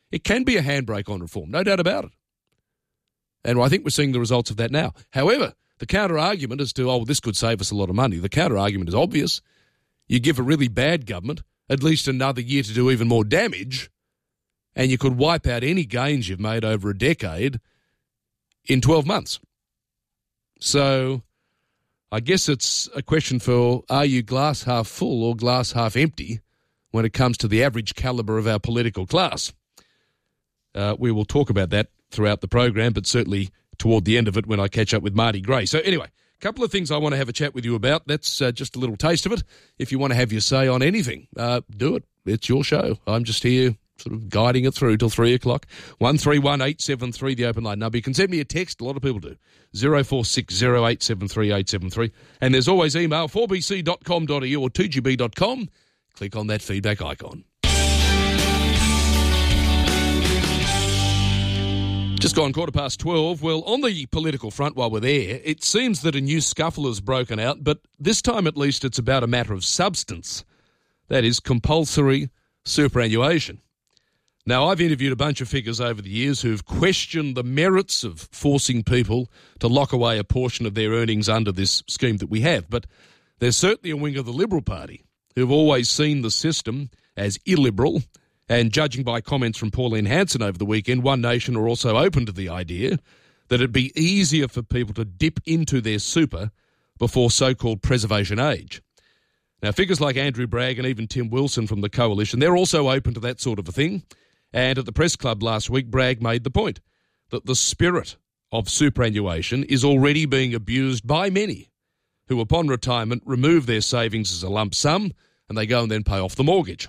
It can be a handbrake on reform, no doubt about it. And I think we're seeing the results of that now. However, the counter-argument as to, this could save us a lot of money, the counter-argument is obvious. You give a really bad government at least another year to do even more damage, and you could wipe out any gains you've made over a decade in 12 months. So I guess it's a question for, are you glass half full or glass half empty when it comes to the average calibre of our political class? We will talk about that throughout the program, but certainly toward the end of it when I catch up with Marty Gray. So anyway, a couple of things I want to have a chat with you about. That's just a little taste of it. If you want to have your say on anything, do it. It's your show. I'm just here sort of guiding it through till 3 o'clock. 131873, the open line number. You can send me a text. A lot of people do. 0460873873. And there's always email, 4bc.com.au or 2gb.com. Click on that feedback icon. Just gone 12:15. Well, on the political front while we're there, it seems that a new scuffle has broken out, but this time at least it's about a matter of substance. That is compulsory superannuation. Now, I've interviewed a bunch of figures over the years who've questioned the merits of forcing people to lock away a portion of their earnings under this scheme that we have, but there's certainly a wing of the Liberal Party who've always seen the system as illiberal. And judging by comments from Pauline Hanson over the weekend, One Nation are also open to the idea that it'd be easier for people to dip into their super before so-called preservation age. Now, figures like Andrew Bragg and even Tim Wilson from the Coalition, they're also open to that sort of a thing. And at the press club last week, Bragg made the point that the spirit of superannuation is already being abused by many who, upon retirement, remove their savings as a lump sum and they go and then pay off the mortgage.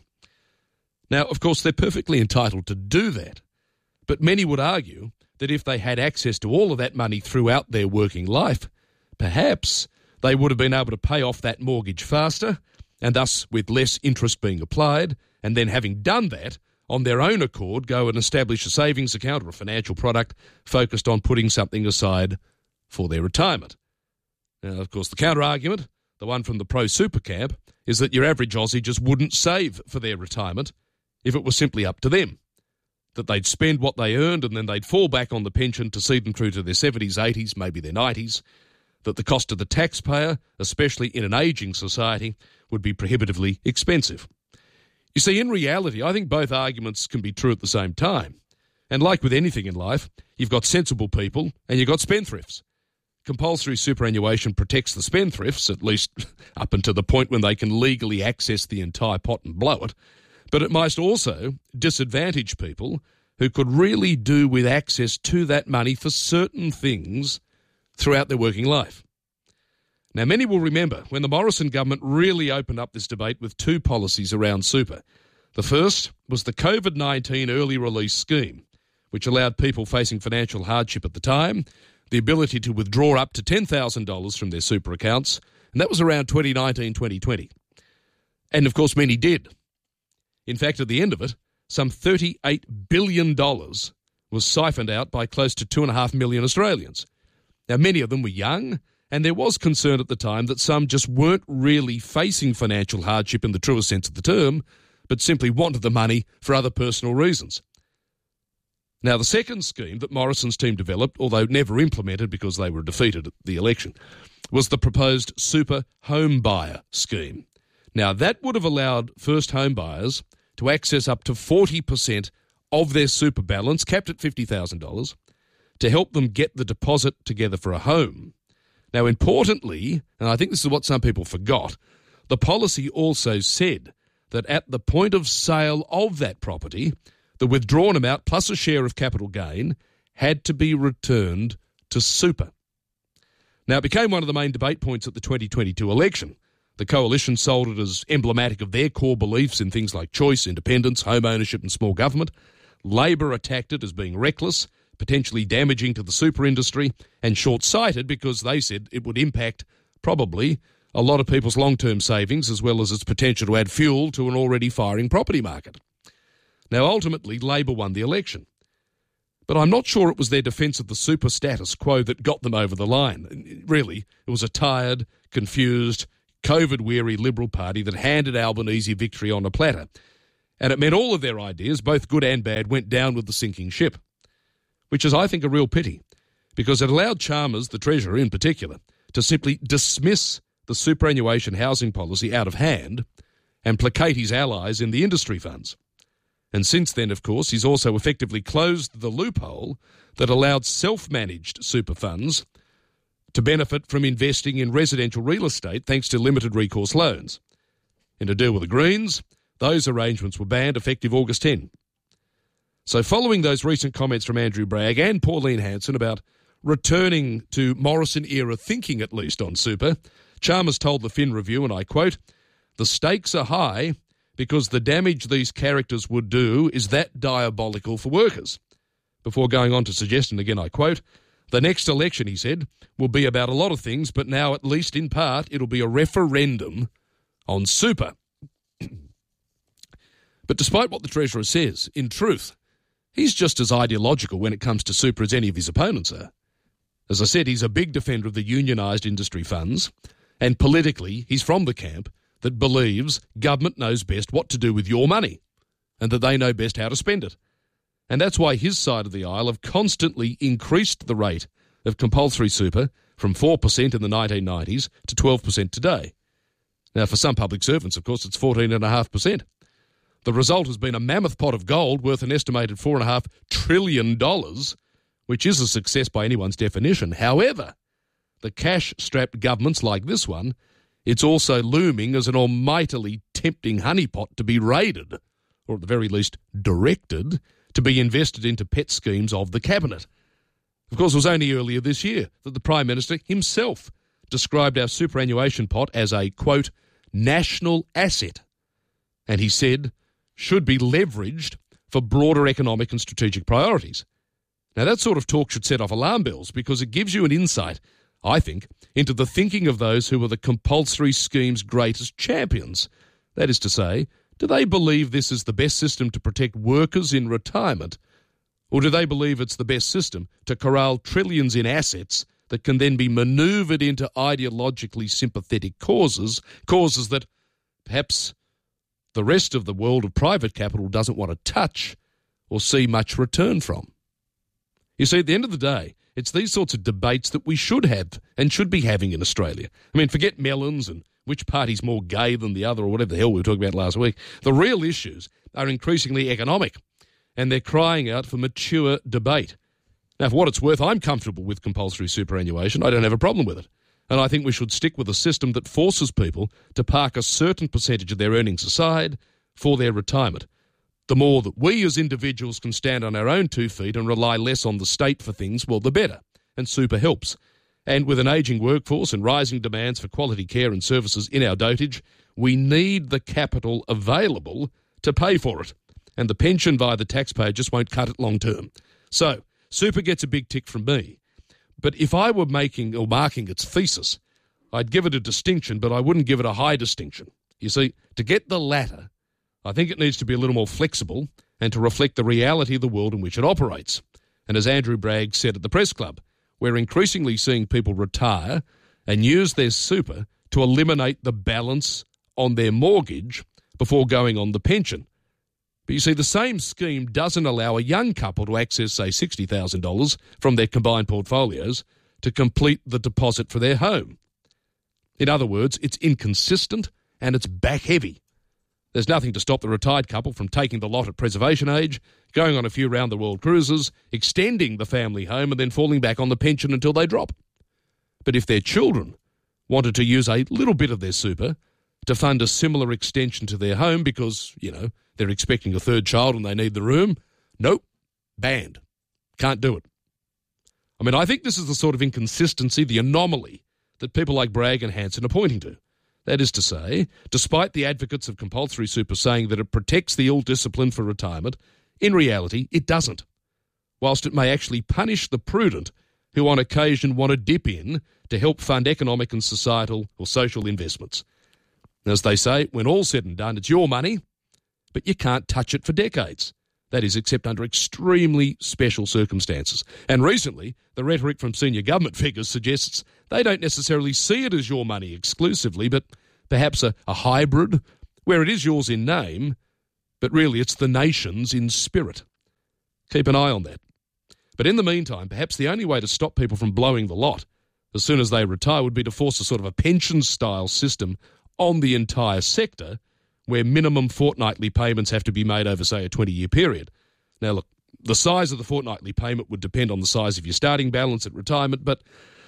Now, of course, they're perfectly entitled to do that, but many would argue that if they had access to all of that money throughout their working life, perhaps they would have been able to pay off that mortgage faster and thus with less interest being applied, and then having done that, on their own accord, go and establish a savings account or a financial product focused on putting something aside for their retirement. Now, of course, the counter-argument, the one from the pro-super camp, is that your average Aussie just wouldn't save for their retirement if it was simply up to them, that they'd spend what they earned and then they'd fall back on the pension to see them through to their 70s, 80s, maybe their 90s, that the cost to the taxpayer, especially in an ageing society, would be prohibitively expensive. You see, in reality, I think both arguments can be true at the same time. And like with anything in life, you've got sensible people and you've got spendthrifts. Compulsory superannuation protects the spendthrifts, at least up until the point when they can legally access the entire pot and blow it. But it might also disadvantage people who could really do with access to that money for certain things throughout their working life. Now, many will remember when the Morrison government really opened up this debate with two policies around super. The first was the COVID-19 early release scheme, which allowed people facing financial hardship at the time the ability to withdraw up to $10,000 from their super accounts, and that was around 2019-2020. And, of course, many did. In fact, at the end of it, some $38 billion was siphoned out by close to 2.5 million Australians. Now, many of them were young, and there was concern at the time that some just weren't really facing financial hardship in the truest sense of the term, but simply wanted the money for other personal reasons. Now, the second scheme that Morrison's team developed, although never implemented because they were defeated at the election, was the proposed super home buyer scheme. Now, that would have allowed first home buyers to access up to 40% of their super balance, capped at $50,000, to help them get the deposit together for a home. Now, importantly, and I think this is what some people forgot, the policy also said that at the point of sale of that property, the withdrawn amount plus a share of capital gain had to be returned to super. Now, it became one of the main debate points at the 2022 election. The Coalition sold it as emblematic of their core beliefs in things like choice, independence, home ownership and small government. Labor attacked it as being reckless, potentially damaging to the super industry, and short-sighted because they said it would impact, probably, a lot of people's long-term savings as well as its potential to add fuel to an already firing property market. Now, ultimately, Labor won the election. But I'm not sure it was their defence of the super status quo that got them over the line. Really, it was a tired, confused, COVID-weary Liberal Party that handed Albanese victory on a platter. And it meant all of their ideas, both good and bad, went down with the sinking ship, which is, I think, a real pity, because it allowed Chalmers, the Treasurer in particular, to simply dismiss the superannuation housing policy out of hand and placate his allies in the industry funds. And since then, of course, he's also effectively closed the loophole that allowed self-managed super funds to benefit from investing in residential real estate thanks to limited recourse loans. In a deal with the Greens, those arrangements were banned effective August 10. So following those recent comments from Andrew Bragg and Pauline Hanson about returning to Morrison-era thinking, at least, on super, Chalmers told the Fin Review, and I quote, "The stakes are high because the damage these characters would do is that diabolical for workers." Before going on to suggest, and again I quote, "The next election," he said, "will be about a lot of things, but now, at least in part, it'll be a referendum on super." But despite what the Treasurer says, in truth, he's just as ideological when it comes to super as any of his opponents are. As I said, he's a big defender of the unionised industry funds, and politically, he's from the camp that believes government knows best what to do with your money and that they know best how to spend it. And that's why his side of the aisle have constantly increased the rate of compulsory super from 4% in the 1990s to 12% today. Now, for some public servants, of course, it's 14.5%. The result has been a mammoth pot of gold worth an estimated $4.5 trillion, which is a success by anyone's definition. However, the cash-strapped governments like this one, it's also looming as an almightily tempting honeypot to be raided, or at the very least directed, to be invested into pet schemes of the Cabinet. Of course, it was only earlier this year that the Prime Minister himself described our superannuation pot as a, quote, national asset, and he said should be leveraged for broader economic and strategic priorities. Now, that sort of talk should set off alarm bells because it gives you an insight, I think, into the thinking of those who are the compulsory scheme's greatest champions. That is to say, do they believe this is the best system to protect workers in retirement, or do they believe it's the best system to corral trillions in assets that can then be manoeuvred into ideologically sympathetic causes that perhaps the rest of the world of private capital doesn't want to touch or see much return from? You see, at the end of the day, it's these sorts of debates that we should have and should be having in Australia. I mean, forget melons and which party's more gay than the other or whatever the hell we were talking about last week. The real issues are increasingly economic, and they're crying out for mature debate. Now, for what it's worth, I'm comfortable with compulsory superannuation. I don't have a problem with it. And I think we should stick with a system that forces people to park a certain percentage of their earnings aside for their retirement. The more that we as individuals can stand on our own 2 feet and rely less on the state for things, well, the better. And super helps. And with an ageing workforce and rising demands for quality care and services in our dotage, we need the capital available to pay for it. And the pension via the taxpayer just won't cut it long term. So, super gets a big tick from me. But if I were making or marking its thesis, I'd give it a distinction, but I wouldn't give it a high distinction. You see, to get the latter, I think it needs to be a little more flexible and to reflect the reality of the world in which it operates. And as Andrew Bragg said at the Press Club, we're increasingly seeing people retire and use their super to eliminate the balance on their mortgage before going on the pension. But you see, the same scheme doesn't allow a young couple to access, say, $60,000 from their combined portfolios to complete the deposit for their home. In other words, it's inconsistent and it's back-heavy. There's nothing to stop the retired couple from taking the lot at preservation age, going on a few round-the-world cruises, extending the family home and then falling back on the pension until they drop. But if their children wanted to use a little bit of their super to fund a similar extension to their home because, they're expecting a third child and they need the room, nope, banned. Can't do it. I mean, I think this is the sort of inconsistency, the anomaly, that people like Bragg and Hanson are pointing to. That is to say, despite the advocates of compulsory super saying that it protects the ill-disciplined for retirement, in reality, it doesn't, whilst it may actually punish the prudent who on occasion want to dip in to help fund economic and societal or social investments. As they say, when all's said and done, it's your money, but you can't touch it for decades. That is, except under extremely special circumstances. And recently, the rhetoric from senior government figures suggests they don't necessarily see it as your money exclusively, but perhaps a hybrid, where it is yours in name, but really it's the nation's in spirit. Keep an eye on that. But in the meantime, perhaps the only way to stop people from blowing the lot as soon as they retire would be to force a sort of a pension-style system on the entire sector where minimum fortnightly payments have to be made over, say, a 20-year period. Now, look, the size of the fortnightly payment would depend on the size of your starting balance at retirement, but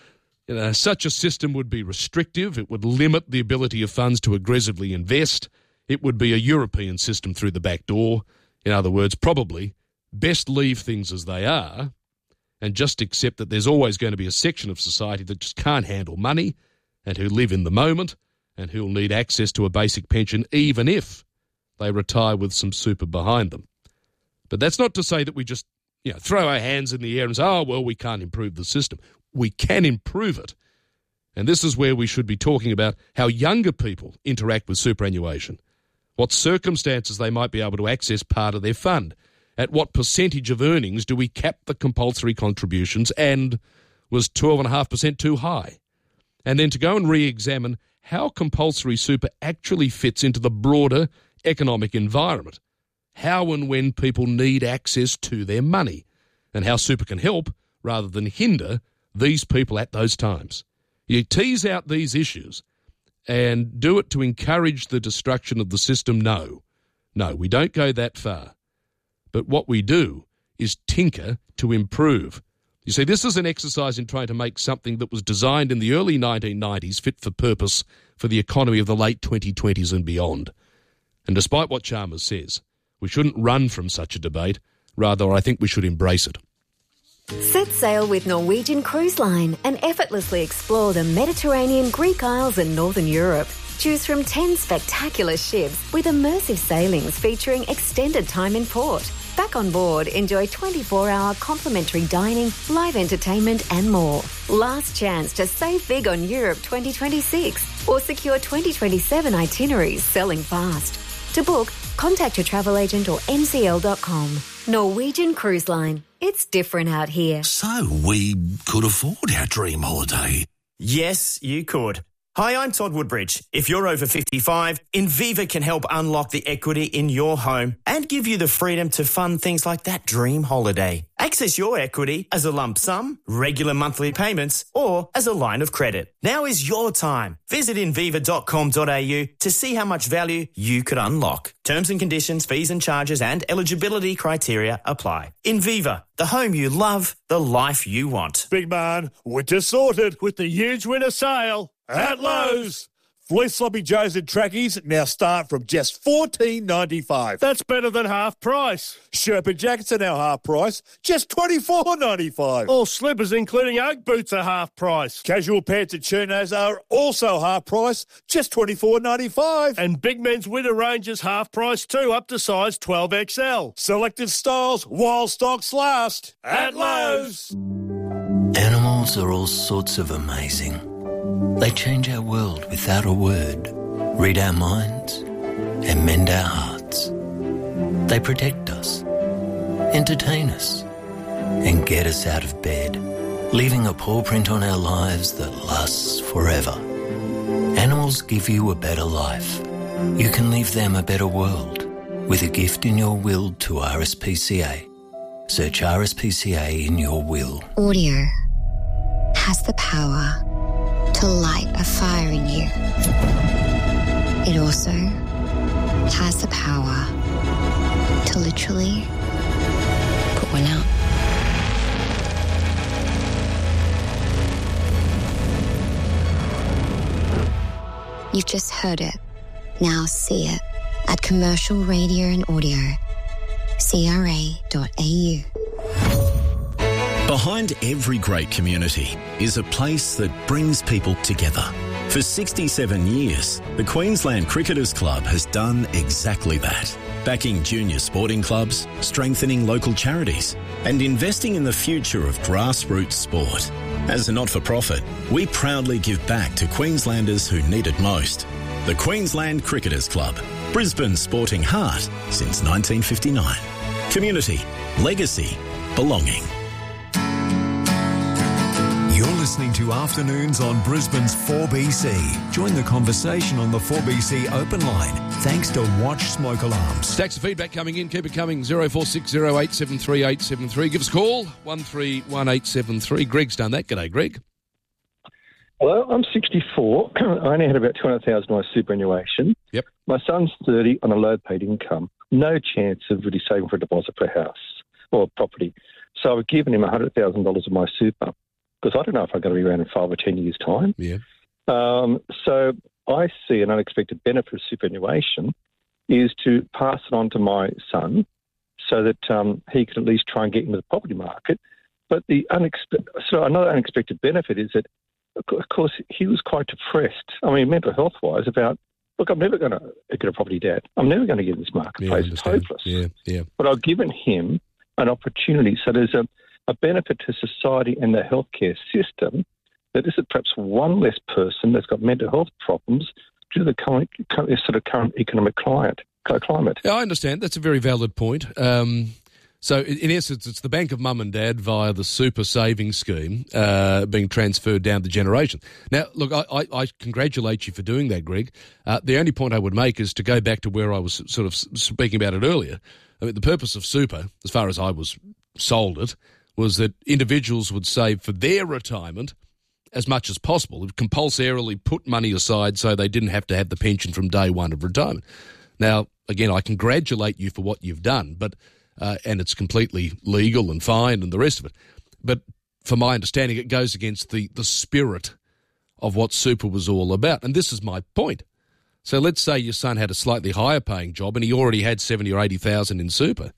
such a system would be restrictive. It would limit the ability of funds to aggressively invest. It would be a European system through the back door. In other words, probably best leave things as they are and just accept that there's always going to be a section of society that just can't handle money and who live in the moment and who'll need access to a basic pension even if they retire with some super behind them. But that's not to say that we just throw our hands in the air and say, oh, well, we can't improve the system. We can improve it. And this is where we should be talking about how younger people interact with superannuation, what circumstances they might be able to access part of their fund, at what percentage of earnings do we cap the compulsory contributions, and was 12.5% too high? And then to go and re-examine how compulsory super actually fits into the broader economic environment, how and when people need access to their money, and how super can help rather than hinder these people at those times. You tease out these issues and do it to encourage the destruction of the system? No, we don't go that far. But what we do is tinker to improve. You see, this is an exercise in trying to make something that was designed in the early 1990s fit for purpose for the economy of the late 2020s and beyond. And despite what Chalmers says, we shouldn't run from such a debate. Rather, I think we should embrace it. Set sail with Norwegian Cruise Line and effortlessly explore the Mediterranean, Greek Isles and Northern Europe. Choose from 10 spectacular ships with immersive sailings featuring extended time in port. Back on board, enjoy 24-hour complimentary dining, live entertainment and more. Last chance to save big on Europe 2026 or secure 2027 itineraries selling fast. To book, contact your travel agent or ncl.com. Norwegian Cruise Line. It's different out here. So we could afford our dream holiday. Yes, you could. Hi, I'm Todd Woodbridge. If you're over 55, Inviva can help unlock the equity in your home and give you the freedom to fund things like that dream holiday. Access your equity as a lump sum, regular monthly payments, or as a line of credit. Now is your time. Visit inviva.com.au to see how much value you could unlock. Terms and conditions, fees and charges and eligibility criteria apply. Inviva, the home you love, the life you want. Big man, winter sorted with the huge winter sale at Lowe's. Fleece Sloppy Joes and trackies now start from just $14.95. That's better than half price. Sherpa jackets are now half price, just $24.95. All slippers, including Ugg boots, are half price. Casual pants and chinos are also half price, just $24.95. And big men's winter range is half price too, up to size 12XL. Selected styles while stocks last at Lowe's. Animals are all sorts of amazing. They change our world without a word, read our minds, and mend our hearts. They protect us, entertain us, and get us out of bed, leaving a paw print on our lives that lasts forever. Animals give you a better life. You can leave them a better world with a gift in your will to RSPCA. Search RSPCA in your will. Audio has the power to light a fire in you. It also has the power to literally put one out. You've just heard it. Now see it at Commercial Radio and Audio, CRA.au. Behind every great community is a place that brings people together. For 67 years, the Queensland Cricketers Club has done exactly that, backing junior sporting clubs, strengthening local charities, and investing in the future of grassroots sport. As a not-for-profit, we proudly give back to Queenslanders who need it most. The Queensland Cricketers Club, Brisbane's sporting heart since 1959. Community, legacy, belonging. You're listening to Afternoons on Brisbane's 4BC. Join the conversation on the 4BC open line, thanks to Watch Smoke Alarms. Stacks of feedback coming in. Keep it coming. 0460873873. Give us a call. 131873. Greg's done that. G'day, Greg. Hello, I'm 64. I only had about 200,000 on my superannuation. Yep. My son's 30 on a low-paid income. No chance of really saving for a deposit for a house or property. So I've given him $100,000 of my super because I don't know if I'm going to be around in 5 or 10 years' time. Yeah. So I see an unexpected benefit of superannuation is to pass it on to my son so that he can at least try and get into the property market. But another unexpected benefit is that, of course, he was quite depressed. I mean, mental health-wise, about, look, I'm never going to get a property, Dad. I'm never going to get in this marketplace. It's hopeless. Yeah. But I've given him an opportunity. So there's a benefit to society and the healthcare system that this is perhaps one less person that's got mental health problems due to the current economic climate. Yeah, I understand. That's a very valid point. So, in essence, it's the bank of mum and dad via the super savings scheme being transferred down the generation. Now, look, I congratulate you for doing that, Greg. The only point I would make is to go back to where I was sort of speaking about it earlier. I mean, the purpose of super, as far as I was sold it, was that individuals would save for their retirement as much as possible. It would compulsorily put money aside so they didn't have to have the pension from day one of retirement. Now, again, I congratulate you for what you've done, but and it's completely legal and fine and the rest of it. But from my understanding, it goes against the spirit of what super was all about. And this is my point. So let's say your son had a slightly higher paying job and he already had 70 or 80,000 in super.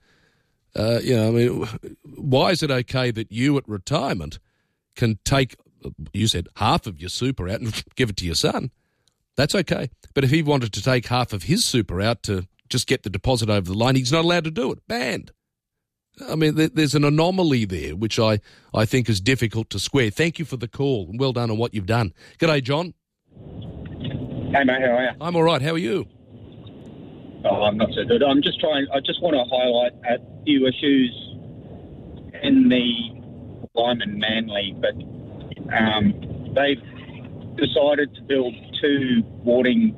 Why is it okay that you at retirement can take, you said, half of your super out and give it to your son? That's okay. But if he wanted to take half of his super out to just get the deposit over the line, he's not allowed to do it. Banned. I mean, there's an anomaly there, which I think is difficult to square. Thank you for the call, and well done on what you've done. G'day, John. Hey, mate, how are you? I'm all right. How are you? Oh, I'm not so good. I just want to highlight a few issues in the Lyman Manly, but they've decided to build 2 boarding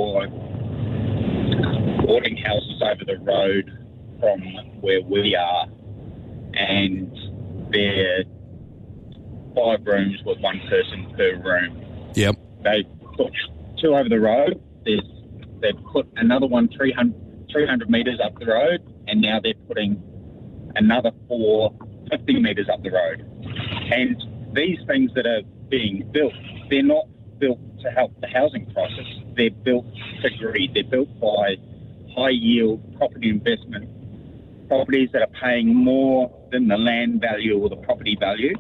houses over the road from where we are, and they're 5 rooms with 1 person per room. Yep. They put 2 over the road. They've put another one 300 metres up the road, and now they're putting another 4 50 metres up the road. And these things that are being built, they're not built to help the housing process. They're built to greed. They're built by high-yield property investment, properties that are paying more than the land value or the property value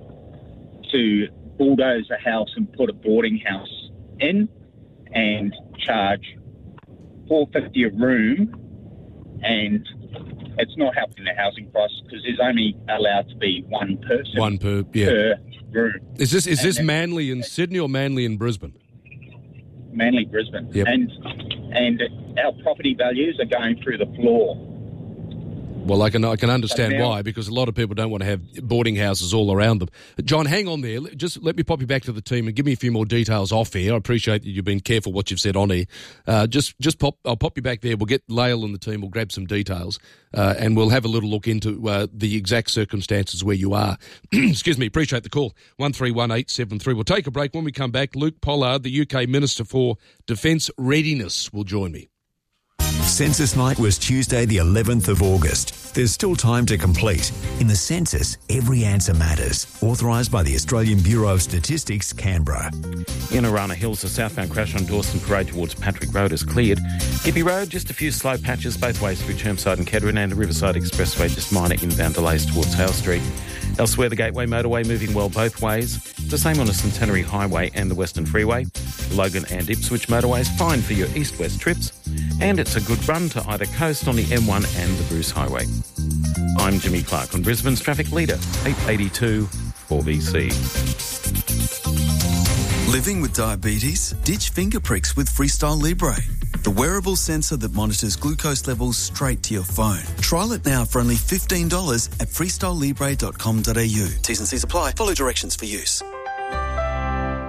to bulldoze a house and put a boarding house in and charge $450 a room, and it's not helping the housing price because there's only allowed to be 1 person per room. Is this Manly in Sydney or Manly in Brisbane? Manly, Brisbane. Yep. And our property values are going through the floor. Well, I can understand why, because a lot of people don't want to have boarding houses all around them. John, hang on there. Just let me pop you back to the team and give me a few more details off air. I appreciate that you've been careful what you've said on air. I'll pop you back there. We'll get Lael and the team. We'll grab some details and we'll have a little look into the exact circumstances where you are. Excuse me. Appreciate the call. 131873. We'll take a break. When we come back, Luke Pollard, the UK Minister for Defence Readiness, will join me. Census night was Tuesday the 11th of August. There's still time to complete. In the census, every answer matters. Authorised by the Australian Bureau of Statistics, Canberra. In Arana Hills, a southbound crash on Dawson Parade towards Patrick Road is cleared. Gippy Road, just a few slow patches both ways through Chermside and Kedron, and the Riverside Expressway, just minor inbound delays towards Hale Street. Elsewhere, the Gateway Motorway moving well both ways. The same on the Centenary Highway and the Western Freeway. Logan and Ipswich motorways fine for your east-west trips. And it's a good run to either coast on the M1 and the Bruce Highway. I'm Jimmy Clark on Brisbane's Traffic Leader, 882 4BC. Living with diabetes? Ditch finger pricks with Freestyle Libre, the wearable sensor that monitors glucose levels straight to your phone. Trial it now for only $15 at freestylelibre.com.au. T's and C's apply. Follow directions for use.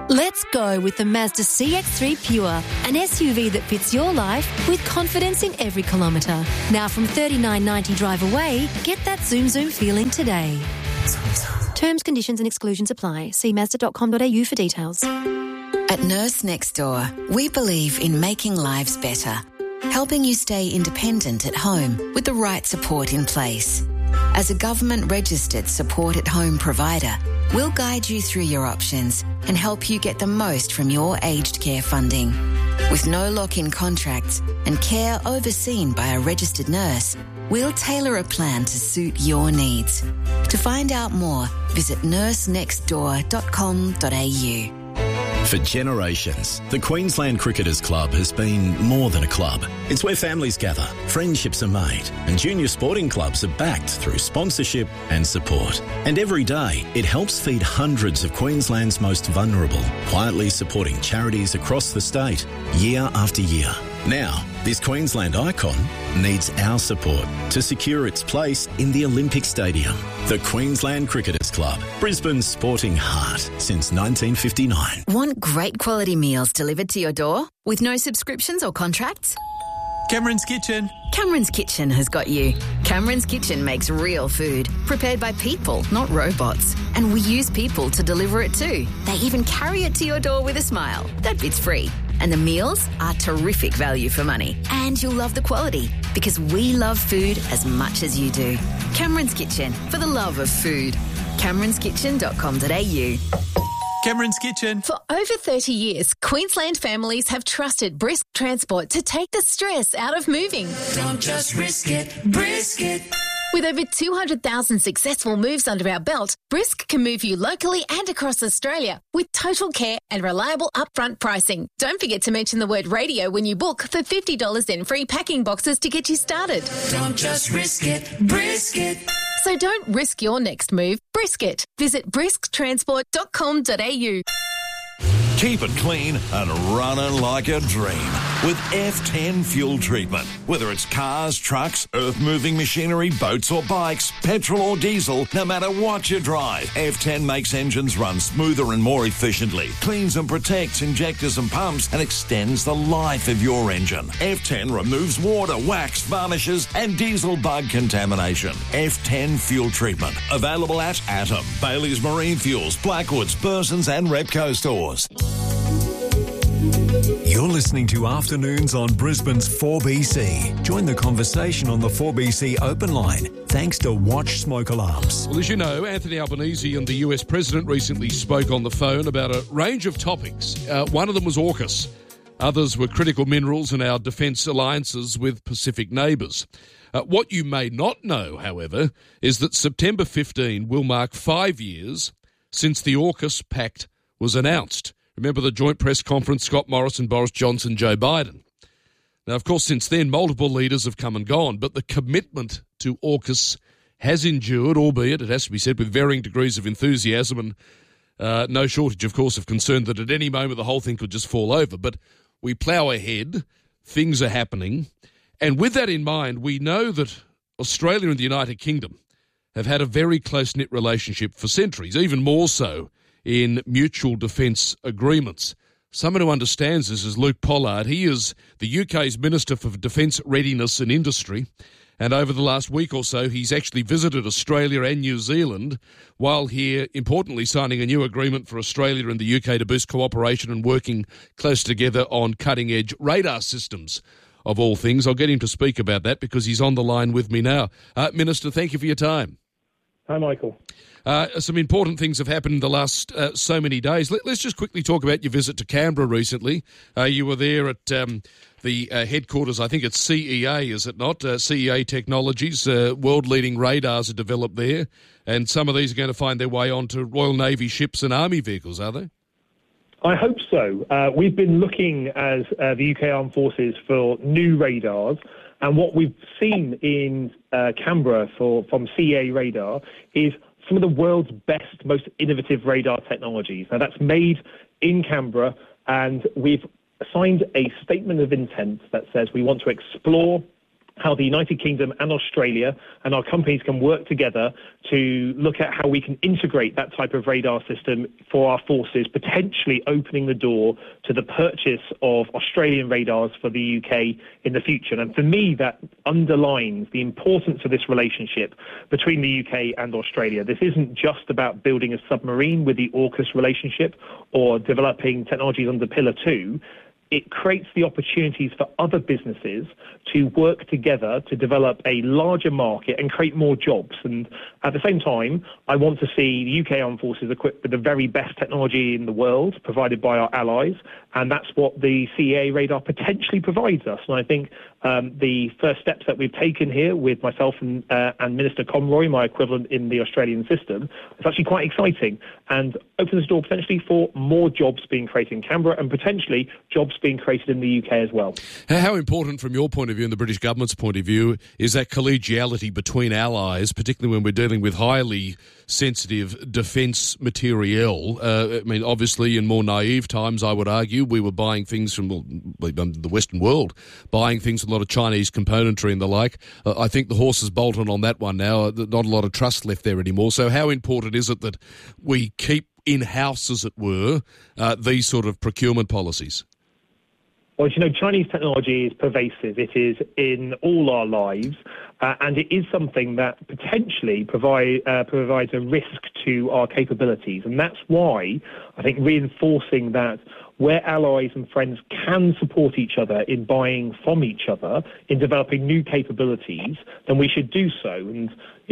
Let's go with the Mazda CX-3 Pure, an SUV that fits your life with confidence in every kilometre. Now from $39.90 drive away, get that zoom feeling today. Terms, conditions and exclusions apply. See Mazda.com.au for details. At Nurse Next Door, we believe in making lives better, helping you stay independent at home with the right support in place. As a government-registered support-at-home provider, we'll guide you through your options and help you get the most from your aged care funding. With no lock-in contracts and care overseen by a registered nurse, we'll tailor a plan to suit your needs. To find out more, visit nursenextdoor.com.au. For generations, the Queensland Cricketers Club has been more than a club. It's where families gather, friendships are made, and junior sporting clubs are backed through sponsorship and support. And every day, it helps feed hundreds of Queensland's most vulnerable, quietly supporting charities across the state, year after year. Now, this Queensland icon needs our support to secure its place in the Olympic Stadium. The Queensland Cricketers Club, Brisbane's sporting heart since 1959. Want great quality meals delivered to your door with no subscriptions or contracts? Cameron's Kitchen. Cameron's Kitchen has got you. Cameron's Kitchen makes real food, prepared by people, not robots. And we use people to deliver it too. They even carry it to your door with a smile. That bit's free. And the meals are terrific value for money. And you'll love the quality, because we love food as much as you do. Cameron's Kitchen, for the love of food. CameronsKitchen.com.au. Cameron's Kitchen. For over 30 years, Queensland families have trusted Brisk Transport to take the stress out of moving. Don't just risk it, brisk it. With over 200,000 successful moves under our belt, Brisk can move you locally and across Australia with total care and reliable upfront pricing. Don't forget to mention the word radio when you book for $50 in free packing boxes to get you started. Don't just risk it, brisk it. So don't risk your next move, brisk it. Visit brisktransport.com.au. Keep it clean and running like a dream with F10 fuel treatment. Whether it's cars, trucks, earth-moving machinery, boats or bikes, petrol or diesel, no matter what you drive, F10 makes engines run smoother and more efficiently, cleans and protects injectors and pumps, and extends the life of your engine. F10 removes water, wax, varnishes and diesel bug contamination. F10 fuel treatment. Available at Atom, Bailey's Marine Fuels, Blackwoods, Burson's and Repco stores. You're listening to Afternoons on Brisbane's 4BC. Join the conversation on the 4BC open line, thanks to Watch Smoke Alarms. Well, as you know, Anthony Albanese and the US President recently spoke on the phone about a range of topics. One of them was AUKUS. Others were critical minerals and our defence alliances with Pacific neighbours. What you may not know, however, is that September 15 will mark 5 years since the AUKUS Pact was announced. Remember the joint press conference, Scott Morrison, Boris Johnson, Joe Biden. Now, of course, since then, multiple leaders have come and gone, but the commitment to AUKUS has endured, albeit, it has to be said, with varying degrees of enthusiasm and no shortage, of course, of concern that at any moment the whole thing could just fall over. But we plough ahead, things are happening, and with that in mind, we know that Australia and the United Kingdom have had a very close-knit relationship for centuries, even more so in mutual defence agreements. Someone who understands this is Luke Pollard. He is the UK's Minister for Defence Readiness and Industry, and over the last week or so he's actually visited Australia and New Zealand while here, importantly, signing a new agreement for Australia and the UK to boost cooperation and working close together on cutting-edge radar systems, of all things. I'll get him to speak about that because he's on the line with me now. Minister, thank you for your time. Hi, Michael. Some important things have happened in the last so many days. Let's just quickly talk about your visit to Canberra recently. You were there at the headquarters, I think it's CEA, is it not? CEA Technologies, world-leading radars are developed there, and some of these are going to find their way onto Royal Navy ships and Army vehicles, are they? I hope so. We've been looking as the UK Armed Forces for new radars, and what we've seen in Canberra from CEA Radar is some of the world's best, most innovative radar technologies. Now, that's made in Canberra, and we've signed a statement of intent that says we want to explore how the United Kingdom and Australia and our companies can work together to look at how we can integrate that type of radar system for our forces, potentially opening the door to the purchase of Australian radars for the UK in the future. And for me, that underlines the importance of this relationship between the UK and Australia. This isn't just about building a submarine with the AUKUS relationship or developing technologies under Pillar 2. It creates the opportunities for other businesses to work together to develop a larger market and create more jobs. And at the same time, I want to see the UK Armed Forces equipped with the very best technology in the world provided by our allies. And that's what the CEA radar potentially provides us. And I think the first steps that we've taken here with myself and Minister Conroy, my equivalent in the Australian system, is actually quite exciting and opens the door potentially for more jobs being created in Canberra and potentially jobs being created in the UK as well. How important from your point of view and the British government's point of view is that collegiality between allies, particularly when we're dealing with highly sensitive defence materiel? I mean, obviously in more naive times, I would argue, we were buying things from the Western world, buying things with a lot of Chinese componentry and the like. I think the horse has bolted on that one now. Not a lot of trust left there anymore. So how important is it that we keep in-house, as it were, these sort of procurement policies? Well, Chinese technology is pervasive. It is in all our lives, and it is something that potentially provides a risk to our capabilities. And that's why I think reinforcing that where allies and friends can support each other in buying from each other, in developing new capabilities, then we should do so. And,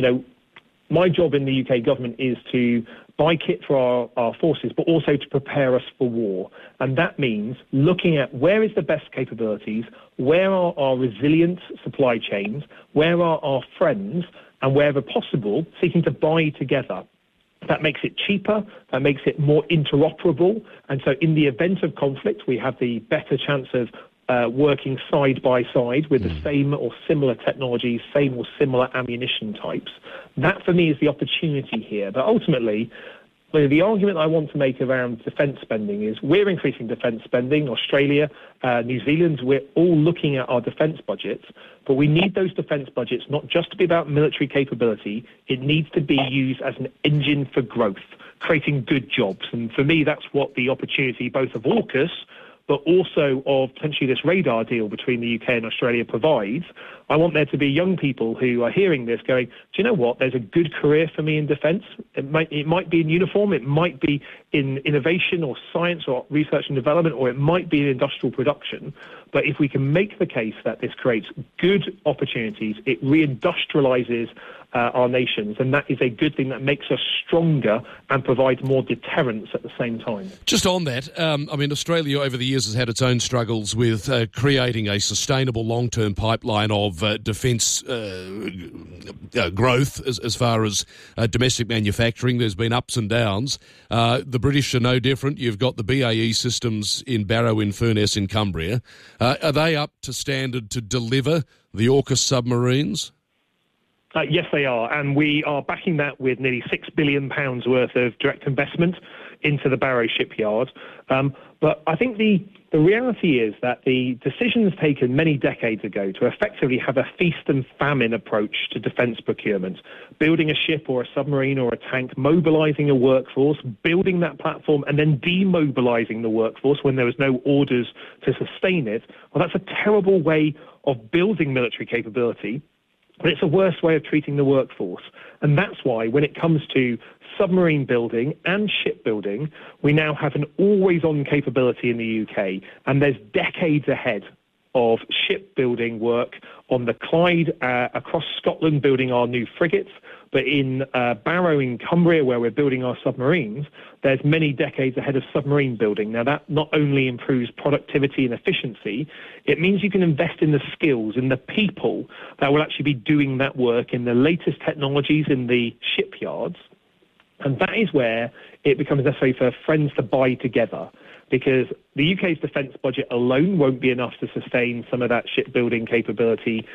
my job in the UK government is to buy kit for our forces, but also to prepare us for war. And that means looking at where is the best capabilities, where are our resilient supply chains, where are our friends, and wherever possible, seeking to buy together. That makes it cheaper, that makes it more interoperable. And so in the event of conflict, we have the better chance of working side by side with the same or similar technologies, same or similar ammunition types. That, for me, is the opportunity here. But ultimately, the argument I want to make around defence spending is we're increasing defence spending. Australia, New Zealand, we're all looking at our defence budgets, but we need those defence budgets not just to be about military capability. It needs to be used as an engine for growth, creating good jobs. And for me, that's what the opportunity both of AUKUS, but also of potentially this radar deal between the UK and Australia provides. I want there to be young people who are hearing this going, do you know what, there's a good career for me in defence. It might be in uniform, it might be in innovation or science or research and development, or it might be in industrial production. But if we can make the case that this creates good opportunities, it reindustrialises our nations, and that is a good thing that makes us stronger and provides more deterrence at the same time. Just on that, Australia over the years has had its own struggles with creating a sustainable long-term pipeline of defence growth as far as domestic manufacturing. There's been ups and downs. The British are no different. You've got the BAE systems in Barrow in Furness in Cumbria. Are they up to standard to deliver the AUKUS submarines? Yes, they are, and we are backing that with nearly £6 billion worth of direct investment into the Barrow shipyard. But I think the reality is that the decisions taken many decades ago to effectively have a feast and famine approach to defence procurement, building a ship or a submarine or a tank, mobilising a workforce, building that platform and then demobilising the workforce when there was no orders to sustain it, well, that's a terrible way of building military capability. But it's a worse way of treating the workforce. And that's why when it comes to submarine building and shipbuilding, we now have an always-on capability in the UK. And there's decades ahead of shipbuilding work on the Clyde across Scotland, building our new frigates. But in Barrow in Cumbria, where we're building our submarines, there's many decades ahead of submarine building. Now, that not only improves productivity and efficiency, it means you can invest in the skills, in the people that will actually be doing that work, in the latest technologies in the shipyards. And that is where it becomes necessary for friends to buy together. because the UK's defence budget alone won't be enough to sustain some of that shipbuilding capability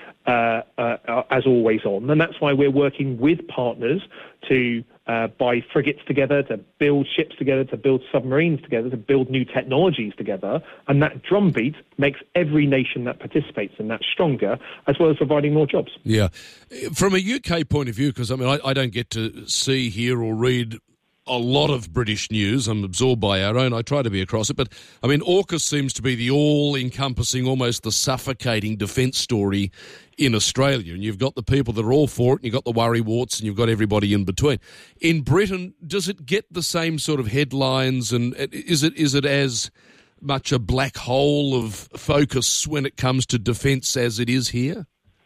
as always on. And that's why we're working with partners to buy frigates together, to build ships together, to build submarines together, to build new technologies together. And that drumbeat makes every nation that participates in that stronger, as well as providing more jobs. Yeah. From a UK point of view, because I don't get to see, hear or read a lot of British news. I'm absorbed by our own. I try to be across it. But, AUKUS seems to be the all-encompassing, almost the suffocating defence story in Australia. And you've got the people that are all for it, and you've got the worrywarts, and you've got everybody in between. In Britain, does it get the same sort of headlines, and is it as much a black hole of focus when it comes to defence as it is here?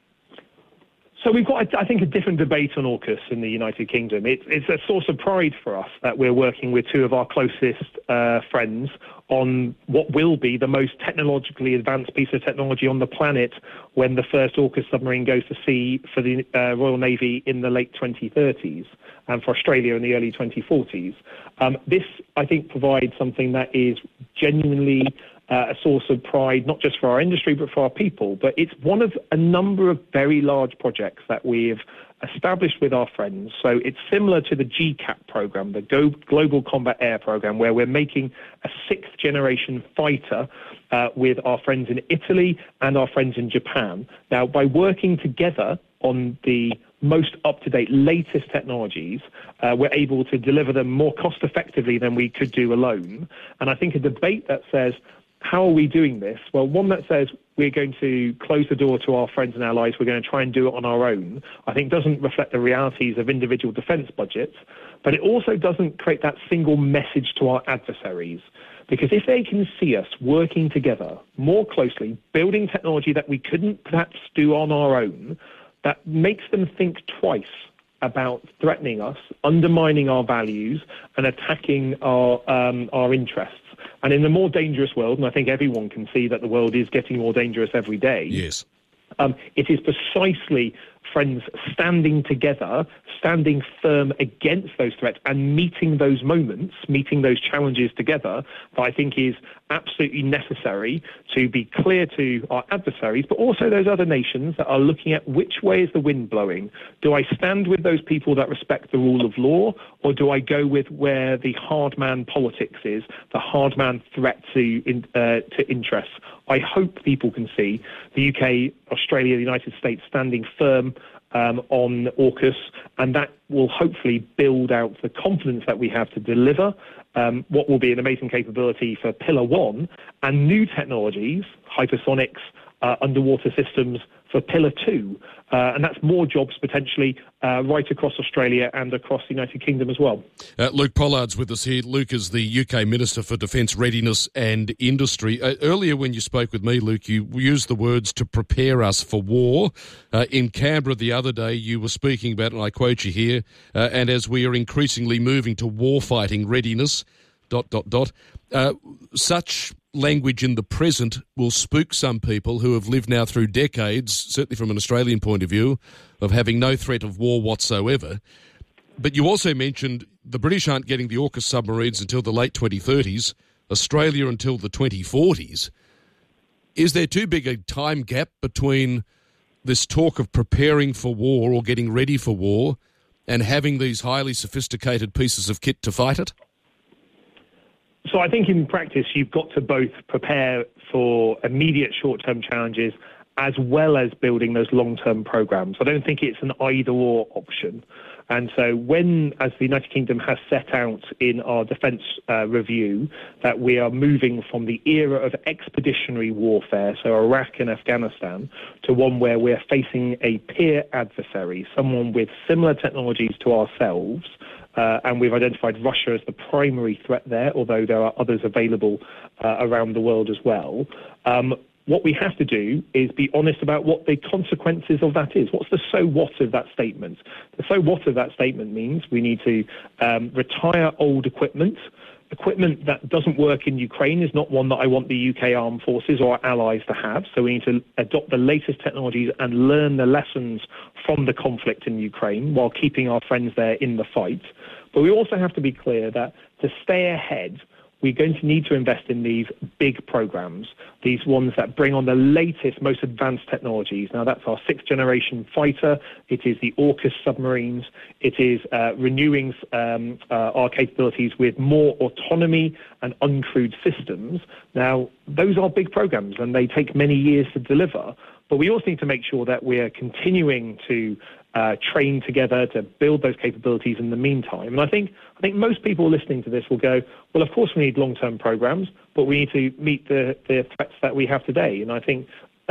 So we've got, I think, a different debate on AUKUS in the United Kingdom. It's a source of pride for us that we're working with two of our closest friends on what will be the most technologically advanced piece of technology on the planet when the first AUKUS submarine goes to sea for the Royal Navy in the late 2030s and for Australia in the early 2040s. This, I think, provides something that is genuinely a source of pride, not just for our industry, but for our people. But it's one of a number of very large projects that we've established with our friends. So it's similar to the GCAP program, the Global Combat Air Program, where we're making a sixth-generation fighter with our friends in Italy and our friends in Japan. Now, by working together on the most up-to-date, latest technologies, we're able to deliver them more cost-effectively than we could do alone. And I think a debate that says, how are we doing this? Well, one that says we're going to close the door to our friends and allies, we're going to try and do it on our own, I think doesn't reflect the realities of individual defence budgets, but it also doesn't create that single message to our adversaries. Because if they can see us working together more closely, building technology that we couldn't perhaps do on our own, that makes them think twice about threatening us, undermining our values, and attacking our interests. And in a more dangerous world, and I think everyone can see that the world is getting more dangerous every day. Yes. It is precisely friends standing together, standing firm against those threats and meeting those moments, meeting those challenges together, that I think is absolutely necessary to be clear to our adversaries, but also those other nations that are looking at which way is the wind blowing. Do I stand with those people that respect the rule of law, or do I go with where the hard man politics is, the hard man threat to interests? I hope people can see the UK, Australia, the United States standing firm on AUKUS, and that will hopefully build out the confidence that we have to deliver what will be an amazing capability for Pillar 1 and new technologies, hypersonics, underwater systems for Pillar 2. And that's more jobs potentially right across Australia and across the United Kingdom as well. Luke Pollard's with us here. Luke is the UK Minister for Defence Readiness and Industry. Earlier when you spoke with me, Luke, you used the words to prepare us for war. In Canberra the other day, you were speaking about, and I quote you here, and as we are increasingly moving to warfighting readiness, ... Such language in the present will spook some people who have lived now through decades, certainly from an Australian point of view, of having no threat of war whatsoever. But you also mentioned the British aren't getting the AUKUS submarines until the late 2030s, Australia until the 2040s. Is there too big a time gap between this talk of preparing for war or getting ready for war and having these highly sophisticated pieces of kit to fight it? So I think in practice, you've got to both prepare for immediate short-term challenges as well as building those long-term programs. I don't think it's an either-or option. And so when, as the United Kingdom has set out in our defence review, that we are moving from the era of expeditionary warfare, so Iraq and Afghanistan, to one where we're facing a peer adversary, someone with similar technologies to ourselves, and we've identified Russia as the primary threat there, although there are others available around the world as well. What we have to do is be honest about what the consequences of that is. What's the so what of that statement? The so what of that statement means we need to retire old equipment. Equipment that doesn't work in Ukraine is not one that I want the UK armed forces or our allies to have. So we need to adopt the latest technologies and learn the lessons from the conflict in Ukraine while keeping our friends there in the fight. But we also have to be clear that to stay ahead, we're going to need to invest in these big programs, these ones that bring on the latest, most advanced technologies. Now, that's our 6th-generation fighter. It is the AUKUS submarines. It is renewing our capabilities with more autonomy and uncrewed systems. Now, those are big programs, and they take many years to deliver. But we also need to make sure that we're continuing to train together to build those capabilities in the meantime. And I think most people listening to this will go, well, of course we need long-term programs, but we need to meet the threats that we have today. And I think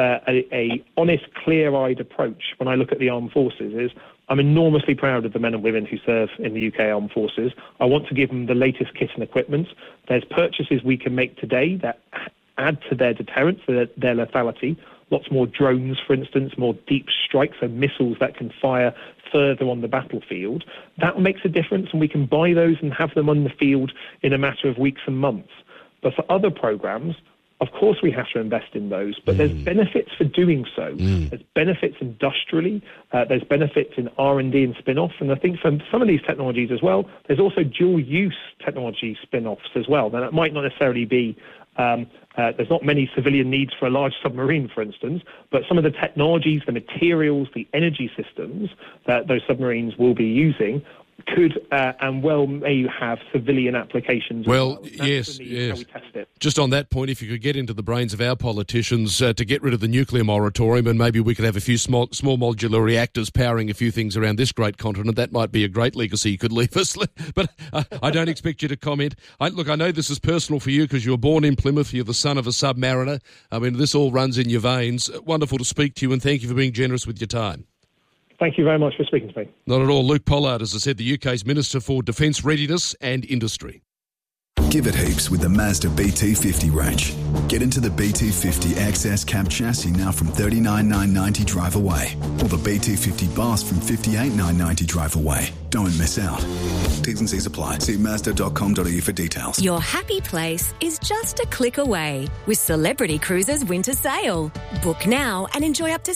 a honest, clear-eyed approach when I look at the armed forces is I'm enormously proud of the men and women who serve in the UK Armed Forces. I want to give them the latest kit and equipment. There's purchases we can make today that add to their deterrence, their lethality. Lots more drones, for instance, more deep strikes and missiles that can fire further on the battlefield. That makes a difference, and we can buy those and have them on the field in a matter of weeks and months. But for other programs, of course we have to invest in those, but there's benefits for doing so. There's benefits industrially, there's benefits in R&D and spin-off, and I think for some of these technologies as well, there's also dual-use technology spin-offs as well. Now, that might not necessarily be there's not many civilian needs for a large submarine, for instance, but some of the technologies, the materials, the energy systems that those submarines will be using could and well may have civilian applications. Well, yes. How we test it. Just on that point, if you could get into the brains of our politicians to get rid of the nuclear moratorium, and maybe we could have a few small modular reactors powering a few things around this great continent, that might be a great legacy you could leave us. But I don't expect you to comment. I know this is personal for you because you were born in Plymouth. You're the son of a submariner. I mean, this all runs in your veins. Wonderful to speak to you, and thank you for being generous with your time. Thank you very much for speaking to me. Not at all. Luke Pollard, as I said, the UK's Minister for Defence Readiness and Industry. Give it heaps with the Mazda BT50 range. Get into the BT50 XS cab chassis now from $39,990 drive away, or the BT50 Boss from $58,990 drive away. Don't miss out. T's and C's apply. See Mazda.com.au for details. Your happy place is just a click away with Celebrity Cruises Winter Sale. Book now and enjoy up to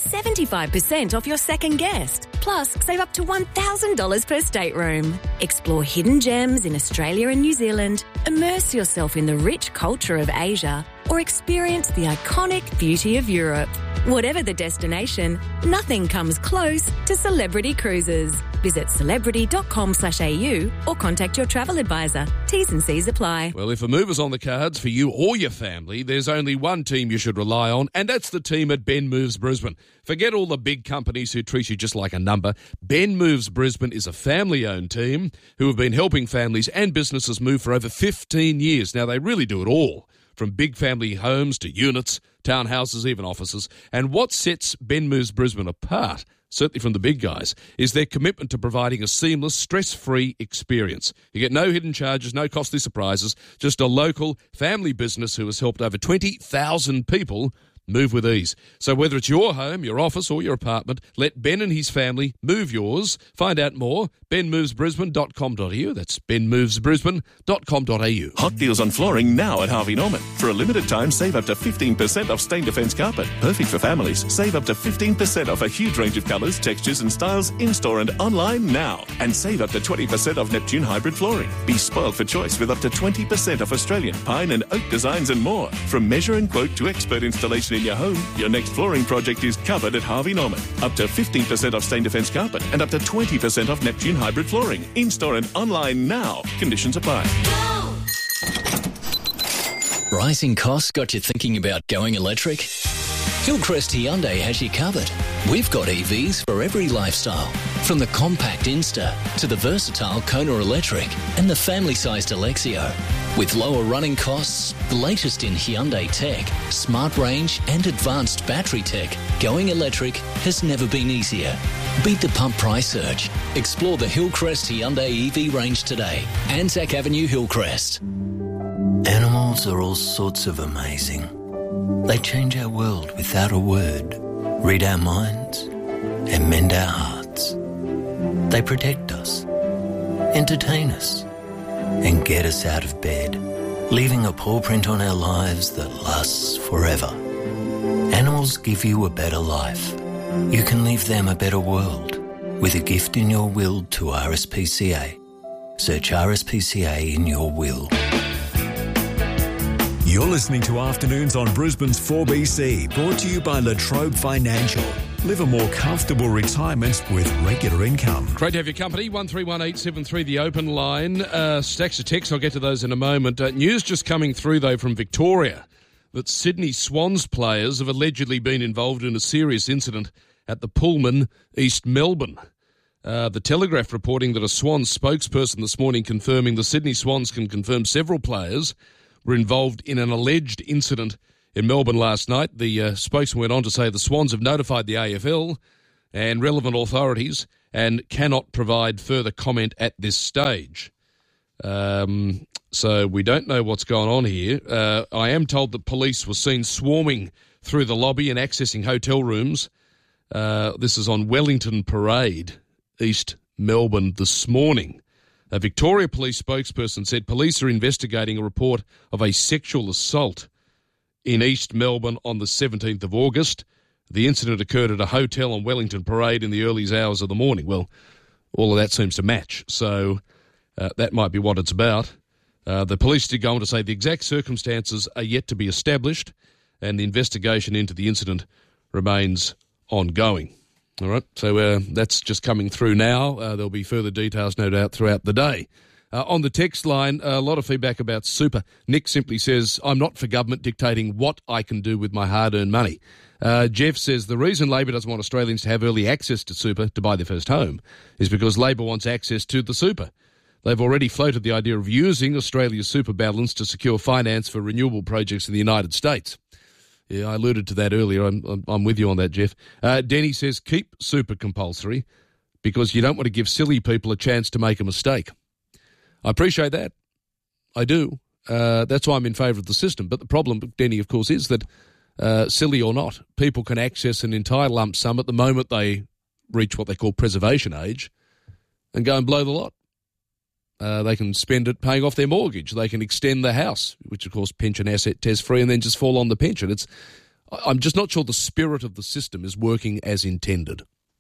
75% off your second guest. Plus, save up to $1,000 per stateroom. Explore hidden gems in Australia and New Zealand. Immerse yourself in the rich culture of Asia, or experience the iconic beauty of Europe. Whatever the destination, nothing comes close to Celebrity Cruises. Visit celebrity.com/au or contact your travel advisor. T's and C's apply. Well, if a move is on the cards for you or your family, there's only one team you should rely on, and that's the team at Ben Moves Brisbane. Forget all the big companies who treat you just like a number. Ben Moves Brisbane is a family-owned team who have been helping families and businesses move for over 15 years. Now, they really do it all, from big family homes to units, townhouses, even offices. And what sets Ben Moves Brisbane apart, certainly from the big guys, is their commitment to providing a seamless, stress-free experience. You get no hidden charges, no costly surprises, just a local family business who has helped over 20,000 people move with ease. So whether it's your home, your office or your apartment, let Ben and his family move yours. Find out more, benmovesbrisbane.com.au. That's benmovesbrisbane.com.au. Hot deals on flooring now at Harvey Norman. For a limited time, save up to 15% off Stain Defence carpet. Perfect for families. Save up to 15% off a huge range of colours, textures and styles in-store and online now. And save up to 20% off Neptune hybrid flooring. Be spoiled for choice with up to 20% off Australian pine and oak designs and more. From measure and quote to expert installation in your home, your next flooring project is covered at Harvey Norman. Up to 15% off Stain Defence carpet and up to 20% off Neptune hybrid flooring. In-store and online now. Conditions apply. Rising costs got you thinking about going electric? Hillcrest Hyundai has you covered. We've got EVs for every lifestyle, from the compact Insta to the versatile Kona Electric and the family-sized Alexio. With lower running costs, the latest in Hyundai tech, smart range and advanced battery tech, going electric has never been easier. Beat the pump price surge. Explore the Hillcrest Hyundai EV range today. Anzac Avenue, Hillcrest. Animals are all sorts of amazing. They change our world without a word, read our minds, and mend our hearts. They protect us, entertain us, and get us out of bed, leaving a paw print on our lives that lasts forever. Animals give you a better life. You can leave them a better world with a gift in your will to RSPCA. Search RSPCA in your will. You're listening to Afternoons on Brisbane's 4BC, brought to you by La Trobe Financial. Live a more comfortable retirement with regular income. Great to have your company. 131873, the open line. Stacks of texts, I'll get to those in a moment. News just coming through, though, from Victoria that Sydney Swans players have allegedly been involved in a serious incident at the Pullman, East Melbourne. The Telegraph reporting that a Swans spokesperson this morning confirming the Sydney Swans can confirm several players were involved in an alleged incident in Melbourne last night. The spokesman went on to say the Swans have notified the AFL and relevant authorities and cannot provide further comment at this stage. So we don't know what's going on here. I am told that police were seen swarming through the lobby and accessing hotel rooms. This is on Wellington Parade, East Melbourne, this morning. A Victoria Police spokesperson said police are investigating a report of a sexual assault in East Melbourne on the 17th of August. The incident occurred at a hotel on Wellington Parade in the early hours of the morning. Well, all of that seems to match, so that might be what it's about. The police did go on to say the exact circumstances are yet to be established and the investigation into the incident remains ongoing. All right, so that's just coming through now. There'll be further details, no doubt, throughout the day. On the text line, a lot of feedback about super. Nick simply says, I'm not for government dictating what I can do with my hard-earned money. Jeff says the reason Labor doesn't want Australians to have early access to super to buy their first home is because Labor wants access to the super. They've already floated the idea of using Australia's super balance to secure finance for renewable projects in the United States. Yeah, I alluded to that earlier. I'm with you on that, Jeff. Denny says keep super compulsory because you don't want to give silly people a chance to make a mistake. I appreciate that. I do. That's why I'm in favour of the system. But the problem, Denny, of course, is that silly or not, people can access an entire lump sum at the moment they reach what they call preservation age and go and blow the lot. They can spend it paying off their mortgage. They can extend the house, which, of course, pension asset test free, and then just fall on the pension. I'm just not sure the spirit of the system is working as intended.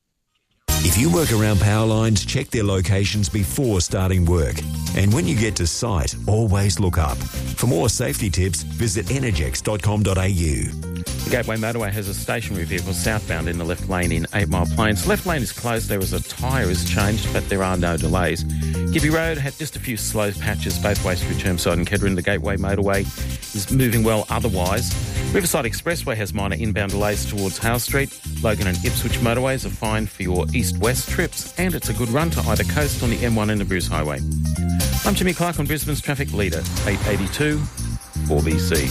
If you work around power lines, check their locations before starting work. And when you get to site, always look up. For more safety tips, visit energex.com.au. The Gateway Motorway has a stationary vehicle southbound in the left lane in 8 Mile Plains. Left lane is closed. There is a tyre is changed, but there are no delays. Gippy Road had just a few slow patches both ways through Chermside and Kedron. The Gateway Motorway is moving well otherwise. Riverside Expressway has minor inbound delays towards Hale Street. Logan and Ipswich motorways are fine for your east-west trips, and it's a good run to either coast on the M1 and the Bruce Highway. I'm Jimmy Clark on Brisbane's Traffic Leader, 882 4BC.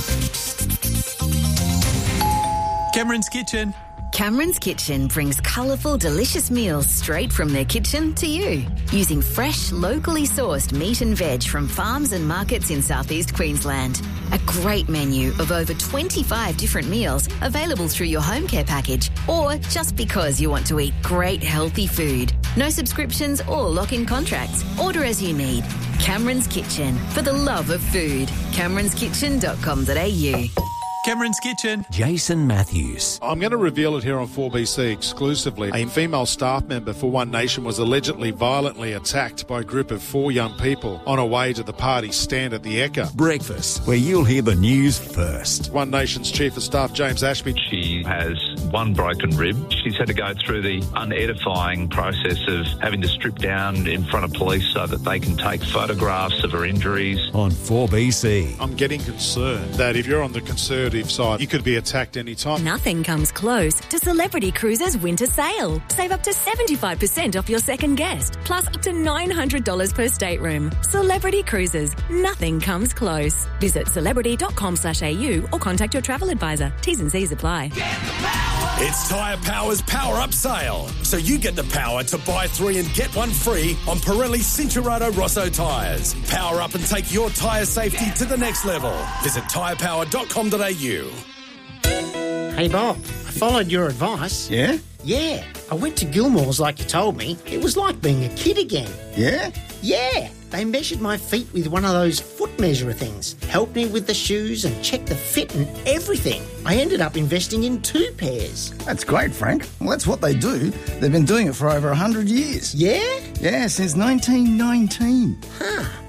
Cameron's Kitchen. Cameron's Kitchen brings colourful, delicious meals straight from their kitchen to you. Using fresh, locally sourced meat and veg from farms and markets in southeast Queensland. A great menu of over 25 different meals available through your home care package or just because you want to eat great healthy food. No subscriptions or lock-in contracts. Order as you need. Cameron's Kitchen, for the love of food. cameronskitchen.com.au. Cameron's Kitchen. Jason Matthews. I'm going to reveal it here on 4BC exclusively. A female staff member for One Nation was allegedly violently attacked by a group of 4 young people on her way to the party stand at the Ekka. Breakfast, where you'll hear the news first. One Nation's Chief of Staff, James Ashby. She has 1 broken rib. She's had to go through the unedifying process of having to strip down in front of police so that they can take photographs of her injuries. On 4BC. I'm getting concerned that if you're on the Conservative side, you could be attacked any time. Nothing comes close to Celebrity Cruises winter sale. Save up to 75% off your second guest, plus up to $900 per stateroom. Celebrity Cruises. Nothing comes close. Visit celebrity.com.au or contact your travel advisor. T's and C's apply. It's Tyre Power's Power Up Sale. So you get the power to buy 3 and get 1 free on Pirelli Cinturado Rosso tyres. Power up and take your tyre safety to the next level. Visit tyrepower.com.au. Hey Bob, I followed your advice. Yeah? Yeah, I went to Gilmore's like you told me. It was like being a kid again. Yeah? Yeah, they measured my feet with one of those foot measurer things, helped me with the shoes and checked the fit and everything. I ended up investing in 2 pairs. That's great, Frank. Well, that's what they do. They've been doing it for over 100 years. Yeah? Yeah, since 1919. Huh.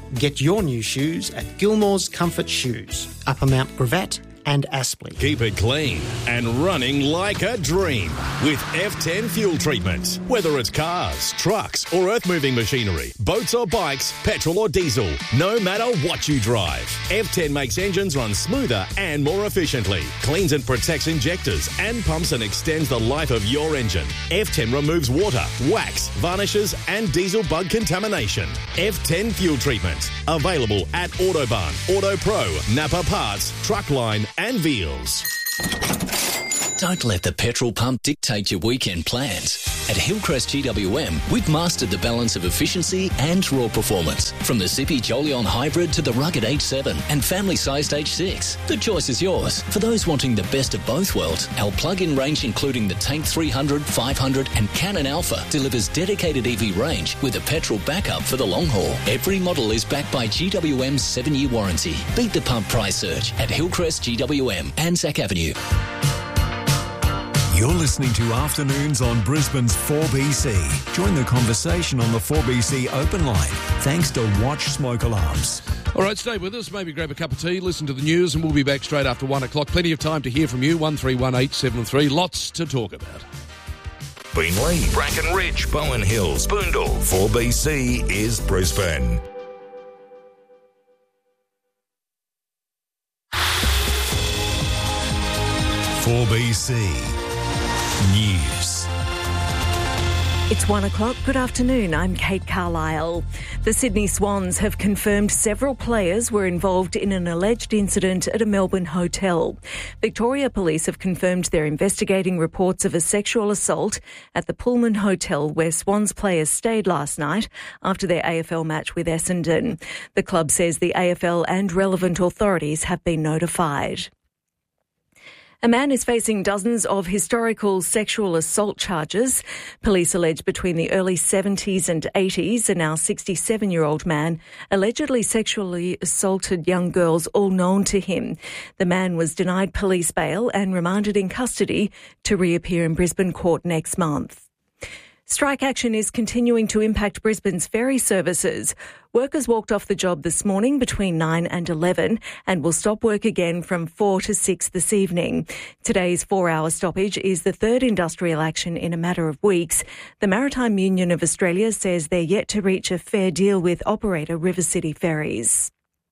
Get your new shoes at Gilmore's Comfort Shoes, Upper Mount Gravatt and Aspley. Keep it clean and running like a dream with F10 fuel treatment. Whether it's cars, trucks or earth-moving machinery, boats or bikes, petrol or diesel, no matter what you drive, F10 makes engines run smoother and more efficiently, cleans and protects injectors and pumps and extends the life of your engine. F10 removes water, wax, varnishes and diesel bug contamination. F10 fuel treatment. Available at Autobarn, Auto Pro, Napa Parts, Truckline and Veals. Don't let the petrol pump dictate your weekend plans. At Hillcrest GWM, we've mastered the balance of efficiency and raw performance. From the zippy Jolion Hybrid to the rugged H7 and family-sized H6. The choice is yours. For those wanting the best of both worlds, our plug-in range including the Tank 300, 500 and Cannon Alpha delivers dedicated EV range with a petrol backup for the long haul. Every model is backed by GWM's 7-year warranty. Beat the pump price surge at Hillcrest GWM, Anzac Avenue. You're listening to Afternoons on Brisbane's 4BC. Join the conversation on the 4BC open line, thanks to Watch Smoke Alarms. All right, stay with us. Maybe grab a cup of tea, listen to the news, and we'll be back straight after 1 o'clock. Plenty of time to hear from you, 131873. Lots to talk about. Beenleigh, Bracken Ridge, Bowen Hills, Boondall. 4BC is Brisbane. "4BC News. It's 1 o'clock. Good afternoon. I'm Kate Carlisle. The Sydney Swans have confirmed several players were involved in an alleged incident at a Melbourne hotel. Victoria Police have confirmed they're investigating reports of a sexual assault at the Pullman Hotel where Swans players stayed last night after their AFL match with Essendon. The club says the AFL and relevant authorities have been notified. A man is facing dozens of historical sexual assault charges. Police allege between the early 70s and 80s, a now 67-year-old man allegedly sexually assaulted young girls, all known to him. The man was denied police bail and remanded in custody to reappear in Brisbane Court next month. Strike action is continuing to impact Brisbane's ferry services. Workers walked off the job this morning between 9 and 11 and will stop work again from 4 to 6 this evening. Today's 4-hour stoppage is the third industrial action in a matter of weeks. The Maritime Union of Australia says they're yet to reach a fair deal with operator River City Ferries.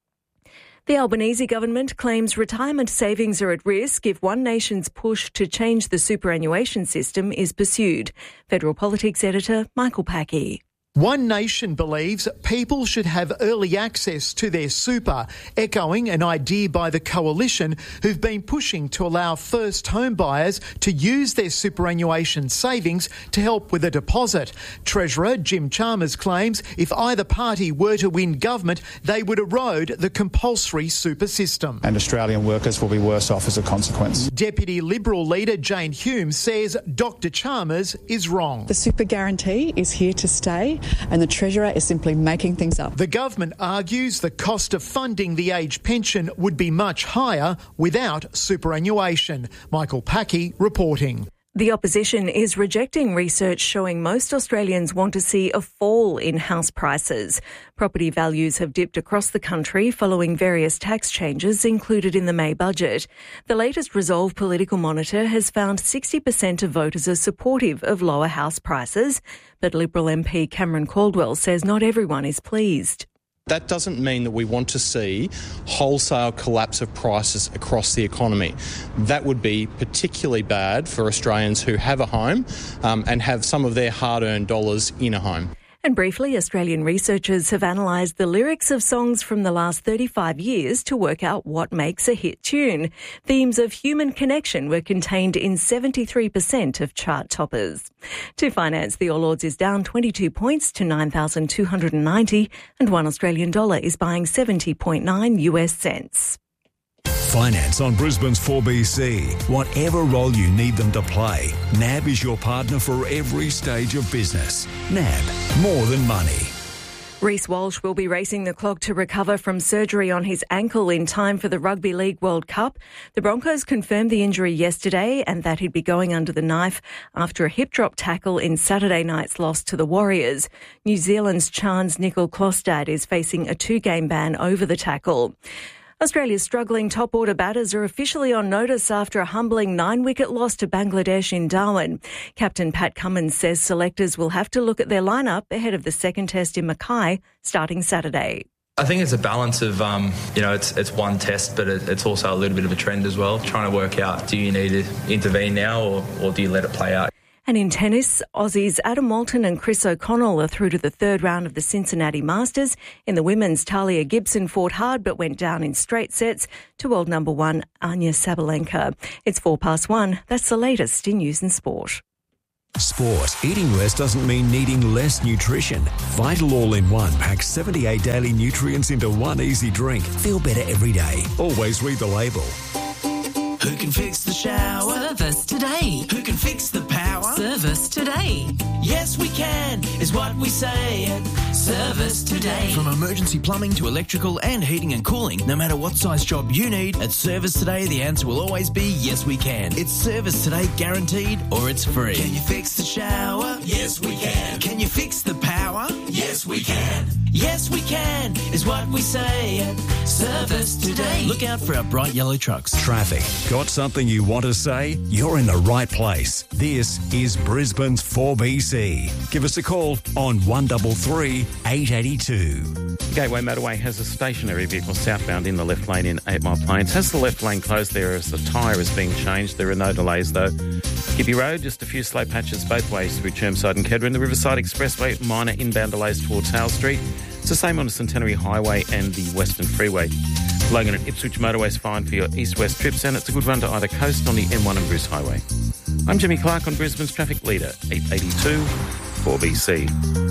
The Albanese government claims retirement savings are at risk if One Nation's push to change the superannuation system is pursued. Federal Politics editor Michael Packey. One Nation believes people should have early access to their super, echoing an idea by the Coalition, who've been pushing to allow first home buyers to use their superannuation savings to help with a deposit. Treasurer Jim Chalmers claims if either party were to win government, they would erode the compulsory super system. And Australian workers will be worse off as a consequence. Deputy Liberal leader Jane Hume says Dr Chalmers is wrong. The super guarantee is here to stay, and the Treasurer is simply making things up. The government argues the cost of funding the age pension would be much higher without superannuation. Michael Packey reporting. The opposition is rejecting research showing most Australians want to see a fall in house prices. Property values have dipped across the country following various tax changes included in the May budget. The latest Resolve Political Monitor has found 60% of voters are supportive of lower house prices, but Liberal MP Cameron Caldwell says not everyone is pleased. That doesn't mean that we want to see wholesale collapse of prices across the economy. That would be particularly bad for Australians who have a home and have some of their hard-earned dollars in a home. And briefly, Australian researchers have analysed the lyrics of songs from the last 35 years to work out what makes a hit tune. Themes of human connection were contained in 73% of chart toppers. To finance, the All Ords is down 22 points to 9,290 and $1 Australian dollar is buying 70.9 US cents. Finance on Brisbane's 4BC. Whatever role you need them to play, NAB is your partner for every stage of business. NAB, more than money. Reece Walsh will be racing the clock to recover from surgery on his ankle in time for the Rugby League World Cup. The Broncos confirmed the injury yesterday and that he'd be going under the knife after a hip drop tackle in Saturday night's loss to the Warriors. New Zealand's Chance Nicol-Klostad is facing a 2-game ban over the tackle. Australia's struggling top-order batters are officially on notice after a humbling 9-wicket loss to Bangladesh in Darwin. Captain Pat Cummins says selectors will have to look at their lineup ahead of the second test in Mackay starting Saturday. I think it's a balance of, it's one test, but it's also a little bit of a trend as well, trying to work out, do you need to intervene now or do you let it play out? And in tennis, Aussies Adam Walton and Chris O'Connell are through to the third round of the Cincinnati Masters. In the women's, Talia Gibson fought hard but went down in straight sets to world number 1 Anya Sabalenka. It's 1:04. That's the latest in news and sport. Sport. Eating less doesn't mean needing less nutrition. Vital All-in-One packs 78 daily nutrients into one easy drink. Feel better every day. Always read the label. Who can fix the shower? Service today. Who can fix the power? Service today. Yes, we can, is what we say at Service Today. From emergency plumbing to electrical and heating and cooling, no matter what size job you need, at Service Today, the answer will always be yes, we can. It's Service Today guaranteed or it's free. Can you fix the shower? Yes, we can. Can you fix the power? Yes, we can. Yes, we can, is what we say at Service Today. Look out for our bright yellow trucks. Traffic. Got something you want to say? You're in the right place. This is Brisbane's 4BC. Give us a call on 133 882. Gateway Motorway has a stationary vehicle southbound in the left lane in 8 Mile Plains. Has the left lane closed there as the tyre is being changed. There are no delays though. Gippy Road, just a few slow patches both ways through Chermside and Kedron. The Riverside Expressway, minor inbound delays towards Hale Street. It's the same on the Centenary Highway and the Western Freeway. Logan and Ipswich Motorway's fine for your east-west trips, and it's a good run to either coast on the M1 and Bruce Highway. I'm Jimmy Clark on Brisbane's Traffic Leader, 882 4BC.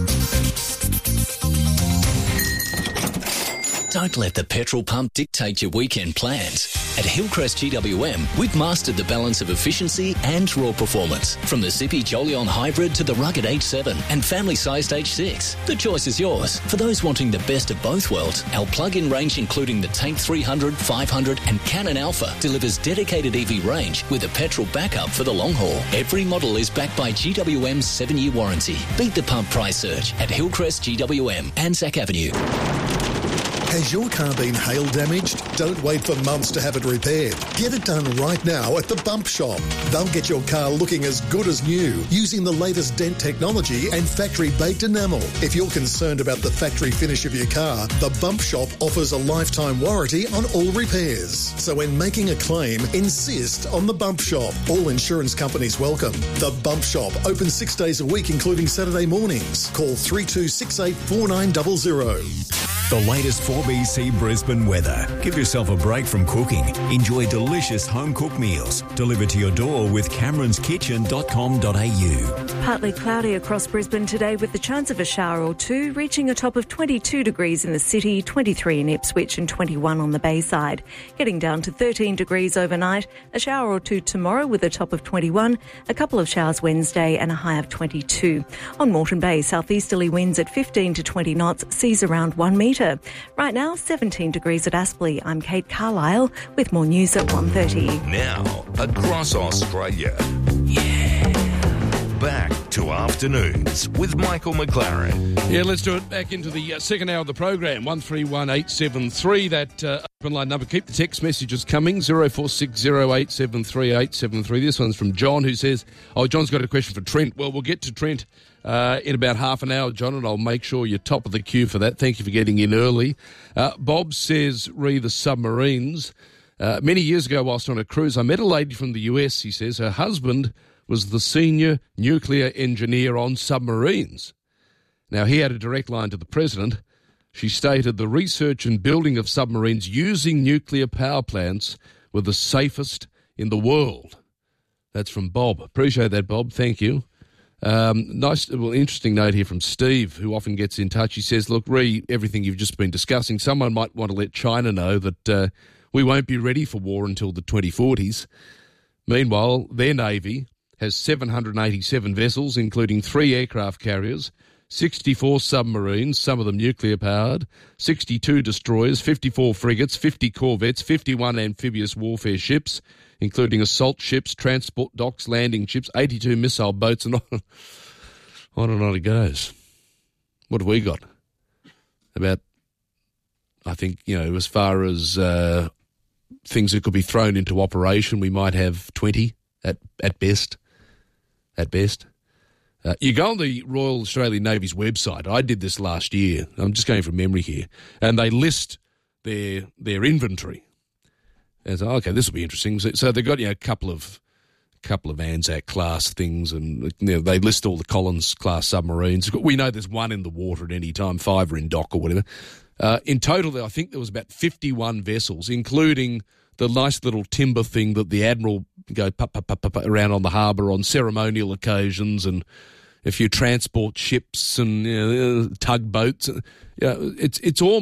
Don't let the petrol pump dictate your weekend plans. At Hillcrest GWM, we've mastered the balance of efficiency and raw performance. From the zippy Jolion Hybrid to the rugged H7 and family-sized H6. The choice is yours. For those wanting the best of both worlds, our plug-in range including the Tank 300, 500 and Cannon Alpha delivers dedicated EV range with a petrol backup for the long haul. Every model is backed by GWM's 7-year warranty. Beat the pump price surge at Hillcrest GWM, Anzac Avenue. Has your car been hail damaged? Don't wait for months to have it repaired. Get it done right now at the Bump Shop. They'll get your car looking as good as new using the latest dent technology and factory-baked enamel. If you're concerned about the factory finish of your car, the Bump Shop offers a lifetime warranty on all repairs. So when making a claim, insist on the Bump Shop. All insurance companies welcome. The Bump Shop, open 6 days a week, including Saturday mornings. Call 3268 4900. The latest 4BC Brisbane weather. Give yourself a break from cooking. Enjoy delicious home-cooked meals delivered to your door with cameronskitchen.com.au. Partly cloudy across Brisbane today with the chance of a shower or two, reaching a top of 22 degrees in the city, 23 in Ipswich and 21 on the Bayside. Getting down to 13 degrees overnight, a shower or two tomorrow with a top of 21, a couple of showers Wednesday and a high of 22. On Moreton Bay, southeasterly winds at 15 to 20 knots, seas around 1 metre. Right now, 17 degrees at Aspley. I'm Kate Carlisle with more news at 1:30. Now, across Australia. Yeah. Back to afternoons with Michael McLaren. Yeah, let's do it. Back into the second hour of the program. 131873. That open line number. Keep the text messages coming. 0460873873. This one's from John, who says, John's got a question for Trent. Well, we'll get to Trent in about half an hour, John, and I'll make sure you're top of the queue for that. Thank you for getting in early. Bob says, re the submarines. Many years ago, whilst on a cruise, I met a lady from the US, he says. Her husband was the senior nuclear engineer on submarines. Now, he had a direct line to the president. She stated the research and building of submarines using nuclear power plants were the safest in the world. That's from Bob. Appreciate that, Bob. Thank you. Interesting note here from Steve, who often gets in touch. He says, look, everything you've just been discussing, someone might want to let China know that we won't be ready for war until the 2040s. Meanwhile, their Navy has 787 vessels, including 3 aircraft carriers, 64 submarines, some of them nuclear-powered, 62 destroyers, 54 frigates, 50 corvettes, 51 amphibious warfare ships, including assault ships, transport docks, landing ships, 82 missile boats, and on and on it goes. What have we got? About, I think, as far as things that could be thrown into operation, we might have 20 at best. At best. You go on the Royal Australian Navy's website. I did this last year. I'm just going from memory here. And they list their inventory. And so, okay, this will be interesting. So they've got a couple of Anzac class things, and they list all the Collins class submarines. We know there's one in the water at any time, 5 are in dock or whatever. In total, I think there was about 51 vessels, including the nice little timber thing that the Admiral go around on the harbour on ceremonial occasions, and a few transport ships and tugboats. It's all